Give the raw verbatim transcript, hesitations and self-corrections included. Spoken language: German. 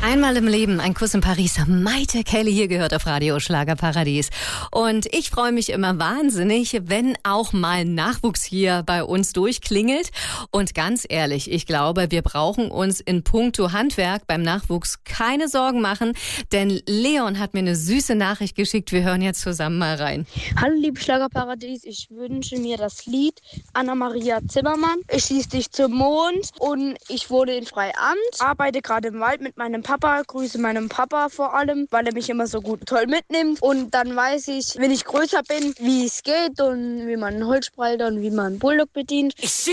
Einmal im Leben, ein Kuss in Paris. Maite Kelly hier gehört auf Radio Schlagerparadies. Und ich freue mich immer wahnsinnig, wenn auch mal Nachwuchs hier bei uns durchklingelt. Und ganz ehrlich, ich glaube, wir brauchen uns in puncto Handwerk beim Nachwuchs keine Sorgen machen. Denn Leon hat mir eine süße Nachricht geschickt. Wir hören jetzt zusammen mal rein. Hallo liebe Schlagerparadies, ich wünsche mir das Lied Anna-Maria Zimmermann. Ich schieß dich zum Mond und ich wohne in Freiamt, arbeite gerade im Wald mit meinem Papa, grüße meinem Papa vor allem, weil er mich immer so gut toll mitnimmt. Und dann weiß ich, wenn ich größer bin, wie es geht und wie man einen Holzspalter und wie man einen Bulldog bedient. Ich